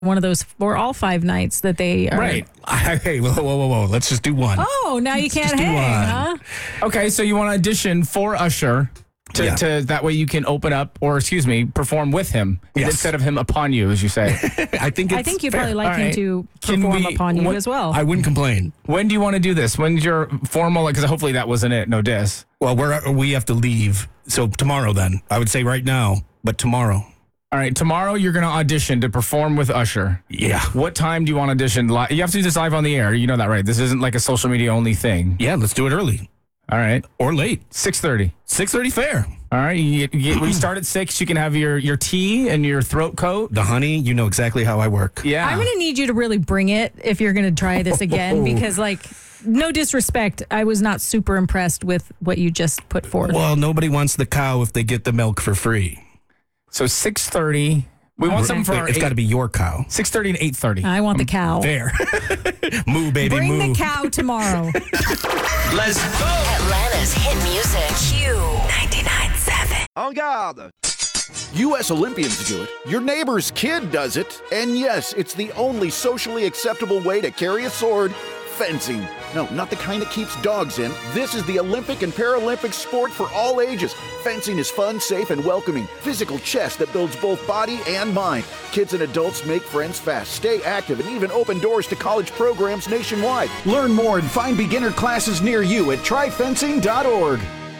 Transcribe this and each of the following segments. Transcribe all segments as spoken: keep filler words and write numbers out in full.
one of those for all five nights that they are. Right. Hey, whoa, whoa, whoa, whoa. Let's just do one. Oh, now you can't hang, huh? Okay, so you want to audition for Usher to, Yeah. to that way you can open up, or excuse me, perform with him Yes. instead of him upon you, as you say. I think it's I think you'd fair. probably like All him right. to Can perform we- upon you what- as well. I wouldn't complain. When do you want to do this? When's your formal? Because hopefully that wasn't it. No diss. Well, we're we have to leave. So tomorrow then. I would say right now, but tomorrow. All right, tomorrow you're going to audition to perform with Usher. Yeah. What time do you want to audition? Li- You have to do this live on the air. You know that, right? This isn't like a social media only thing. Yeah, let's do it early All right, or late. six thirty. six thirty fair. All right, you, you, we start at six. You can have your, your tea and your throat coat. The honey, you know exactly how I work. Yeah. I'm going to need you to really bring it if you're going to try this again because, like, no disrespect, I was not super impressed with what you just put forth. Well, nobody wants the cow if they get the milk for free. So six thirty. We want something for our It's got to be your cow. six thirty and eight thirty. I want the cow. There. Moo, baby, Bring moo. the cow tomorrow. Let's go. Atlanta's hit music. Q ninety-nine point seven. En garde! U S Olympians do it, your neighbor's kid does it, and yes, it's the only socially acceptable way to carry a sword, fencing. No, not the kind that keeps dogs in. This is the Olympic and Paralympic sport for all ages. Fencing is fun, safe, and welcoming. Physical chess that builds both body and mind. Kids and adults make friends fast, stay active, and even open doors to college programs nationwide. Learn more and find beginner classes near you at try fencing dot org.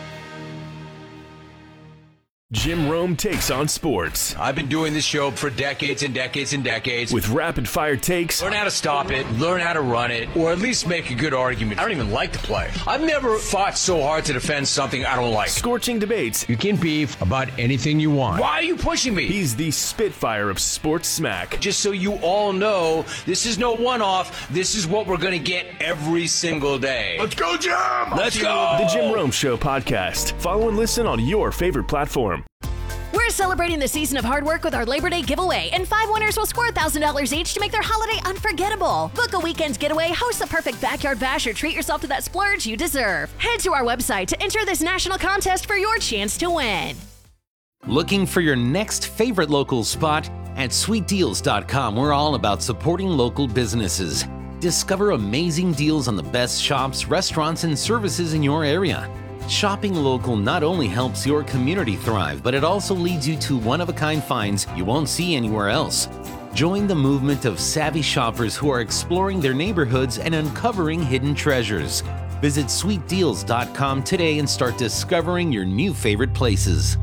Jim Rome takes on sports I've been doing this show for decades and decades and decades. with rapid fire takes, Learn how to stop it, learn how to run it, or at least make a good argument. I don't even like to play. I've never fought so hard to defend something I don't like. scorching debates. You can beef about anything you want. Why are you pushing me? He's the Spitfire of sports smack. Just so you all know, this is no one-off. This is what we're going to get every single day. Let's go, Jim! Let's go! The Jim Rome Show podcast. Follow and listen on your favorite platform. We're celebrating the season of hard work with our Labor Day giveaway, and five winners will score one thousand dollars each to make their holiday unforgettable. Book a weekend's getaway, host a perfect backyard bash, or treat yourself to that splurge you deserve. Head to our website to enter this national contest for your chance to win. Looking for your next favorite local spot? At sweet deals dot com, we're all about supporting local businesses. Discover amazing deals on the best shops, restaurants, and services in your area. Shopping local not only helps your community thrive, but it also leads you to one-of-a-kind finds you won't see anywhere else. Join the movement of savvy shoppers who are exploring their neighborhoods and uncovering hidden treasures. Visit sweet deals dot com today and start discovering your new favorite places.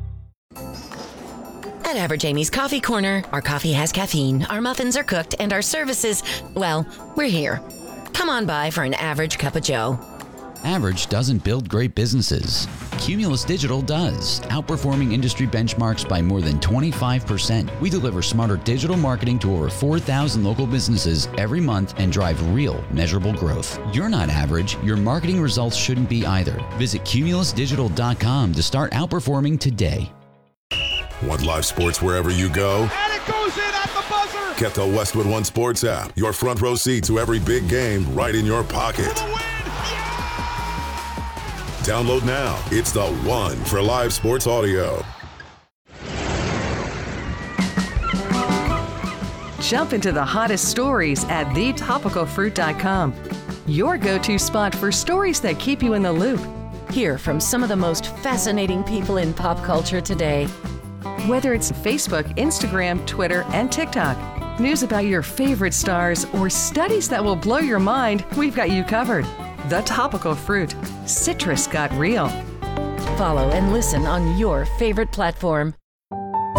At Average Amy's Coffee Corner, our coffee has caffeine, our muffins are cooked, and our services, well, we're here. Come on by for an average cup of joe. Average doesn't build great businesses. Cumulus Digital does, outperforming industry benchmarks by more than twenty-five percent. We deliver smarter digital marketing to over four thousand local businesses every month and drive real, measurable growth. You're not average. Your marketing results shouldn't be either. Visit cumulus digital dot com to start outperforming today. Want live sports wherever you go? And it goes in at the buzzer! Get the Westwood One Sports app. Your front row seat to every big game right in your pocket. Download now. It's the one for live sports audio. Jump into the hottest stories at the topical fruit dot com. Your go-to spot for stories that keep you in the loop. Hear from some of the most fascinating people in pop culture today. Whether it's Facebook, Instagram, Twitter, and TikTok, news about your favorite stars, or studies that will blow your mind, we've got you covered. The Topical Fruit. Citrus got real. Follow and listen on your favorite platform.